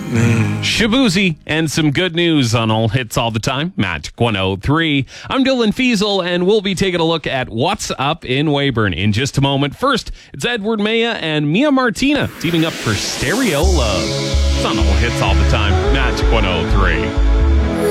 Shabuzi and some good news on All Hits All the Time, Magic 103. I'm Dylan Fiesel, and we'll be taking a look at what's up in Weyburn in just a moment. First, it's Edward Maya and Mia Martina teaming up for Stereo Love. It's on All Hits All the Time, Magic 103.